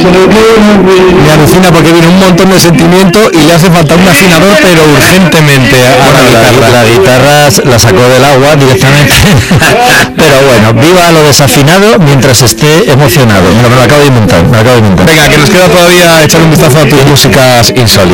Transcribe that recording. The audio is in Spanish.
Me alucina porque viene un montón de sentimiento y le hace falta un afinador, pero urgentemente a la guitarra la sacó del agua directamente. Pero bueno, viva lo desafinado mientras esté emocionado. Me lo acabo de inventar. Venga, que nos queda todavía echar un vistazo a tus músicas insólitas.